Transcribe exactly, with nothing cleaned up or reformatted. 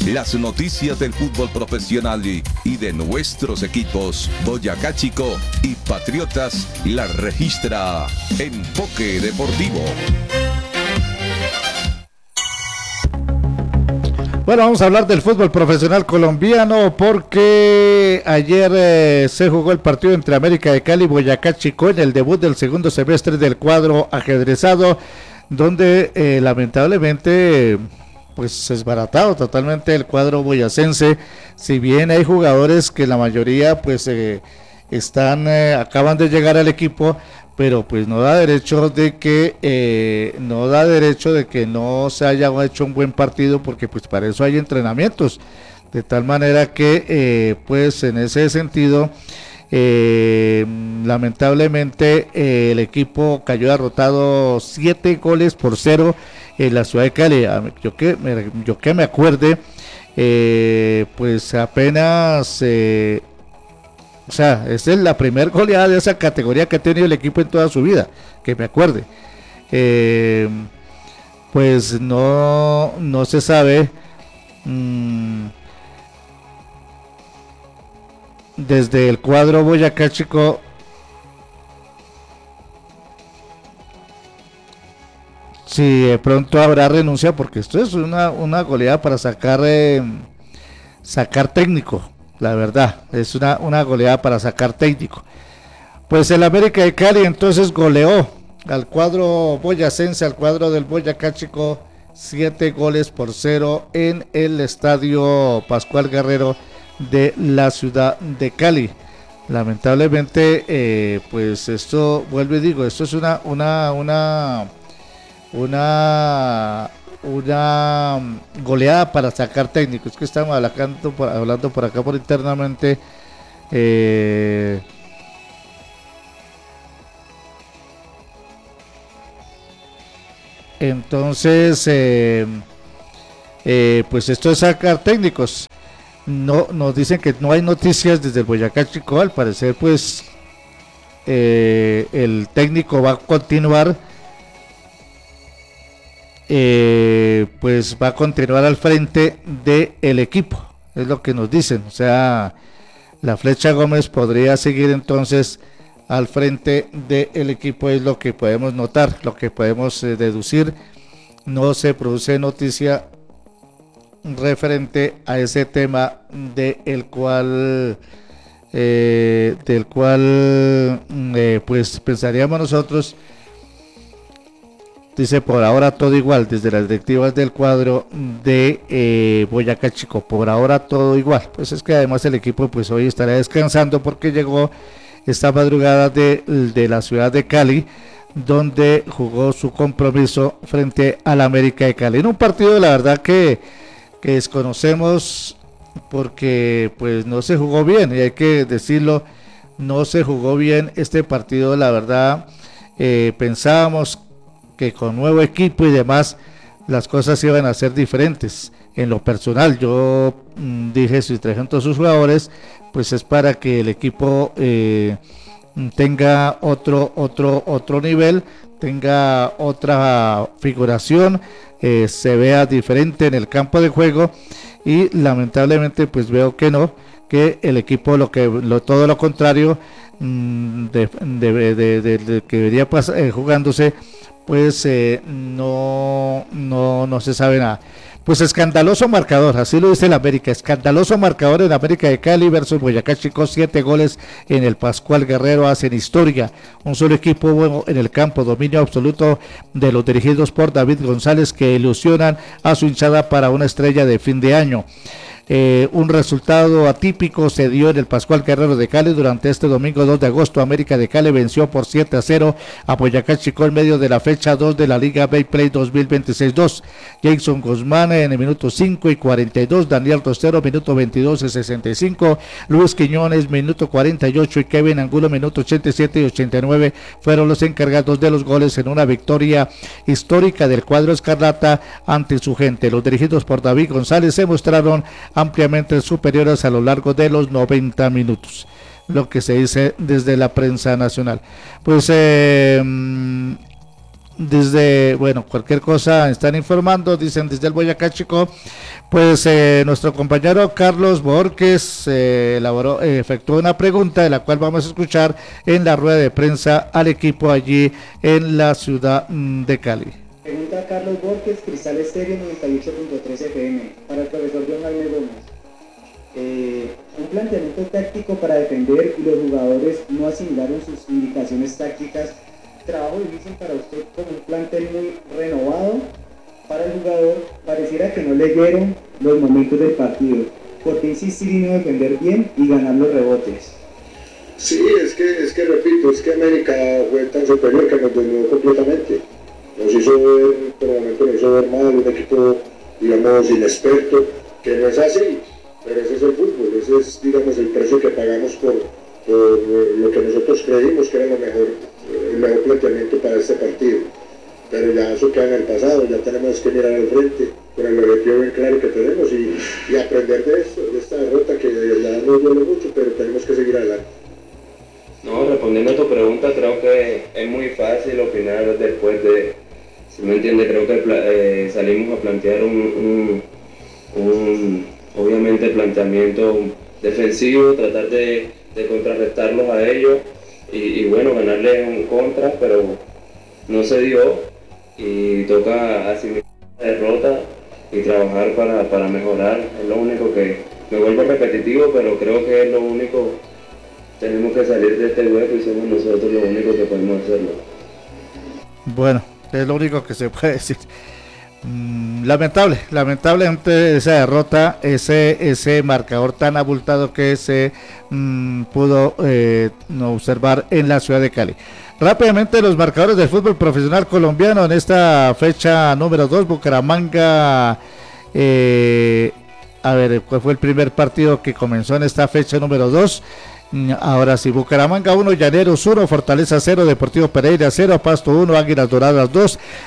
Las noticias del fútbol profesional y, y de nuestros equipos Boyacá Chico y Patriotas las registra Enfoque Deportivo. Bueno, vamos a hablar del fútbol profesional colombiano porque ayer eh, se jugó el partido entre América de Cali y Boyacá Chico en el debut del segundo semestre del cuadro ajedrezado, donde eh, lamentablemente pues desbaratado totalmente el cuadro boyacense. Si bien hay jugadores que la mayoría pues eh, están eh, acaban de llegar al equipo, pero pues no da derecho de que eh, no da derecho de que no se haya hecho un buen partido, porque pues para eso hay entrenamientos, de tal manera que eh, pues en ese sentido eh, lamentablemente eh, el equipo cayó derrotado siete goles por cero en la ciudad de Cali. Yo que me, yo que me acuerde, eh, pues apenas eh, o sea, esta es la primera goleada de esa categoría que ha tenido el equipo en toda su vida, que me acuerde. Eh, pues no, no se sabe mmm, desde el cuadro Boyacá Chico si de pronto habrá renuncia, porque esto es una, una goleada para sacar eh, sacar técnico. La verdad, es una, una goleada para sacar técnico. Pues el América de Cali entonces goleó al cuadro boyacense, al cuadro del Boyacá Chico, siete goles por cero en el estadio Pascual Guerrero de la ciudad de Cali. Lamentablemente, eh, pues esto, vuelvo y digo, esto es una, una, una, una... una goleada para sacar técnicos. Es que estamos hablando por, hablando por acá por internamente eh, entonces eh, eh, pues esto es sacar técnicos. No, nos dicen que no hay noticias desde el Boyacá Chico. Al parecer pues eh, el técnico va a continuar, Eh, pues va a continuar al frente del equipo, es lo que nos dicen. O sea, la Flecha Gómez podría seguir entonces al frente del equipo, es lo que podemos notar, lo que podemos eh, deducir. No se produce noticia referente a ese tema de el cual eh, del cual eh, pues pensaríamos nosotros. Dice, por ahora todo igual, desde las directivas del cuadro de eh, Boyacá Chico, por ahora todo igual. Pues es que además el equipo pues hoy estará descansando porque llegó esta madrugada de, de la ciudad de Cali, donde jugó su compromiso frente al América de Cali. En un partido la verdad que, que desconocemos porque pues no se jugó bien, y hay que decirlo, no se jugó bien este partido, la verdad. Eh, pensábamos que con nuevo equipo y demás las cosas iban a ser diferentes. En lo personal yo mmm, dije, si trajeron todos sus jugadores, pues es para que el equipo eh, tenga otro otro otro nivel, tenga otra figuración, eh, se vea diferente en el campo de juego, y lamentablemente pues veo que no, que el equipo lo que lo todo lo contrario mmm, de, de, de, de, de que debería pasar eh, jugándose, pues eh, no, no, no se sabe nada. Pues escandaloso marcador, así lo dice el América, escandaloso marcador en América de Cali versus Boyacá Chico, siete goles en el Pascual Guerrero, hacen historia, un solo equipo bueno en el campo, dominio absoluto de los dirigidos por David González, que ilusionan a su hinchada para una estrella de fin de año. Eh, un resultado atípico se dio en el Pascual Guerrero de Cali durante este domingo dos de agosto. América de Cali venció por siete a cero a Boyacá Chico en medio de la fecha dos de la Liga Bayplay dos mil veintiséis dos. Jason Guzmán en el minuto cinco y cuarenta y dos, Daniel Rostero minuto veintidós y sesenta y cinco, Luis Quiñones minuto cuarenta y ocho y Kevin Angulo minuto ochenta y siete y ochenta y nueve fueron los encargados de los goles en una victoria histórica del cuadro escarlata ante su gente. Los dirigidos por David González se mostraron ampliamente superiores a lo largo de los noventa minutos, lo que se dice desde la prensa nacional. Pues eh, desde, bueno, cualquier cosa están informando, dicen desde el Boyacá Chico, pues eh, nuestro compañero Carlos Borges eh, elaboró, eh, efectuó una pregunta de la cual vamos a escuchar en la rueda de prensa al equipo allí en la ciudad mm, de Cali. Pregunta Carlos Borges, Cristal Estéreo noventa y ocho punto tres F M, para el profesor John Jaime Gómez. Eh, un planteamiento táctico para defender y los jugadores no asimilaron sus indicaciones tácticas. Trabajo difícil para usted con un plantel muy renovado. Para el jugador pareciera que no leyeron los momentos del partido. ¿Por qué insistir y no defender bien y ganar los rebotes? Sí, es que, es que repito, es que América fue tan superior que nos dominó completamente. Nos hizo ver, por el momento nos hizo ver mal, un equipo, digamos, inexperto, que no es así, pero ese es el fútbol, ese es, digamos, el precio que pagamos por, por lo que nosotros creímos que era lo mejor, el mejor planteamiento para este partido. Pero ya eso queda en el pasado, ya tenemos que mirar al frente con el objetivo bien claro que tenemos y, y aprender de esto, de esta derrota que ya nos duele mucho, pero tenemos que seguir adelante. No, respondiendo a tu pregunta, creo que es muy fácil opinar después de, si me entiendes, creo que eh, salimos a plantear un, un, un, obviamente, planteamiento defensivo, tratar de, de contrarrestarlos a ellos y, y bueno, ganarles un contra, pero no se dio y toca asimilar la derrota y trabajar para, para mejorar. Es lo único que, me vuelvo repetitivo, pero creo que es lo único. Tenemos que salir de este hueco y somos nosotros los únicos que podemos hacerlo. Bueno, es lo único que se puede decir. Mm, lamentable, lamentablemente esa derrota, ese ese marcador tan abultado que se mm, pudo eh, observar en la ciudad de Cali. Rápidamente los marcadores del fútbol profesional colombiano en esta fecha número dos, Bucaramanga, eh, a ver, ¿cuál fue el primer partido que comenzó en esta fecha número dos? Ahora sí, Bucaramanga uno, Llaneros uno, Fortaleza cero, Deportivo Pereira cero, Pasto uno, Águilas Doradas dos,